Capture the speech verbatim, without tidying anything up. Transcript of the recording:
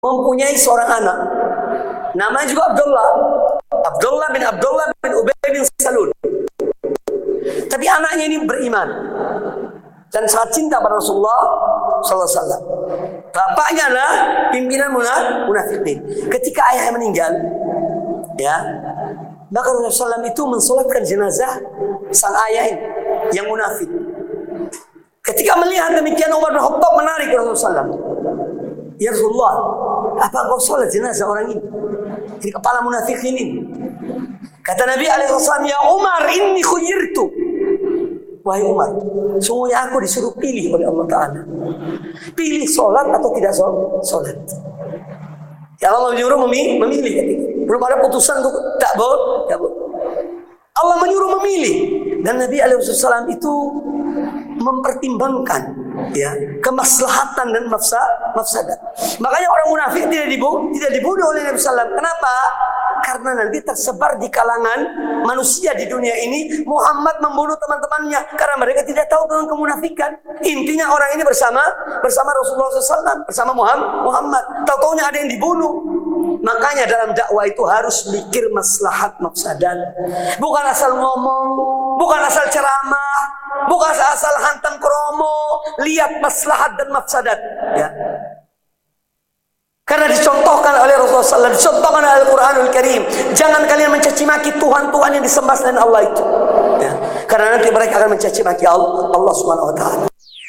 mempunyai seorang anak, namanya juga Abdullah. Abdullah bin Abdullah bin Ubay bin Salul. Tapi anaknya ini beriman dan sangat cinta pada Rasulullah sallallahu alaihi wasallam. Bapaknya adalah pimpinan munafikin. Ketika ayahnya meninggal, ya, maka Rasulullah sallallahu alaihi wasallam itu mensolatkan jenazah sang ayah yang munafik. Ketika melihat demikian, Umar bin Khattab menarik Rasulullah sallallahu alaihi wasallam. Ya Rasulullah, apa kau sholat jenazah orang ini? Ini kepala munafik ini. Kata Nabi alaihi wasallam, ya Umar, inni khuyirtu. Wahai Umar, sungguhnya aku disuruh pilih oleh Allah Ta'ala. Pilih sholat atau tidak sholat. Ya Allah menyuruh memilih, memilih. Belum ada putusan untuk tak boleh. Allah menyuruh memilih. Dan Nabi alaihi wasallam itu mempertimbangkan, ya, kemaslahatan dan mafsa, mafsadat. Makanya orang munafik tidak dibunuh, tidak dibunuh oleh Nabi sallallahu alaihi wasallam. Kenapa? Karena nanti tersebar di kalangan manusia di dunia ini, Muhammad membunuh teman-temannya karena mereka tidak tahu tentang kemunafikan. Intinya orang ini bersama bersama Rasulullah sallallahu alaihi wasallam, bersama Muhammad. Tahu-taunya ada yang dibunuh. Makanya dalam dakwah itu harus mikir maslahat mafsadat. Bukan asal ngomong, bukan asal ceramah, bukan asal hantam kromo, lihat maslahat dan mafsadat, ya. Karena dicontohkan oleh Rasulullah sallallahu alaihi wasallam, dicontohkan oleh Al-Quranul Karim. Jangan kalian mencaci maki Tuhan-Tuhan yang disembah selain Allah itu, ya. Karena nanti mereka akan mencaci maki Allah, Allah Subhanahu wa taala.